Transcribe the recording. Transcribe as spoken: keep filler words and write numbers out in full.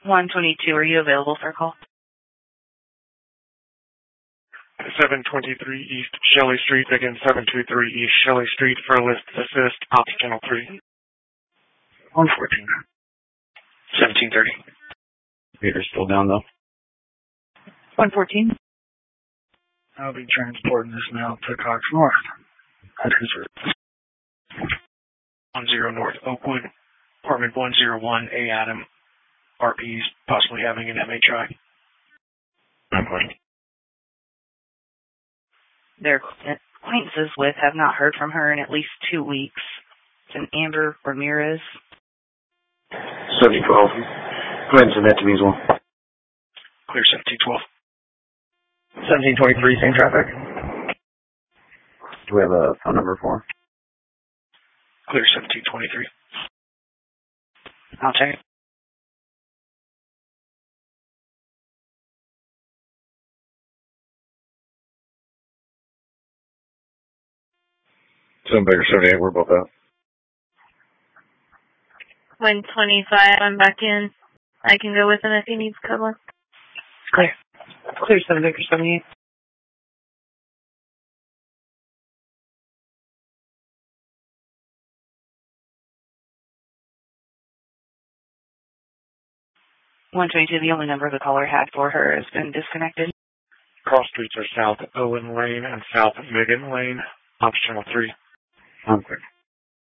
one twenty-two, are you available for a call? seven twenty-three East Shelley Street, again, seven two three East Shelley Street for a list assist, ops channel three. one fourteen. seventeen thirty. Peter's still down, though. one fourteen. I'll be transporting this now to Cox North. That is route. one zero North Oakwood, apartment one oh one, A. Adam, R Ps, possibly having an M H I. I'm going. Their acquaintances with have not heard from her in at least two weeks. It's an Amber Ramirez. seventy twelve. Go ahead and send that to me as well. Clear seventeen twelve. seventeen twenty-three, same traffic. Do we have a phone number for her? Clear seventeen twenty-three. I'll check it. Seven Baker seventy-eight, we're both out. one twenty-five, I'm back in. I can go with him if he needs cover. Clear. Clear seven Baker seventy-eight. one twenty-two, the only number the caller had for her has been disconnected. Cross streets are South Owen Lane and South Megan Lane, ops channel three. I'm clear.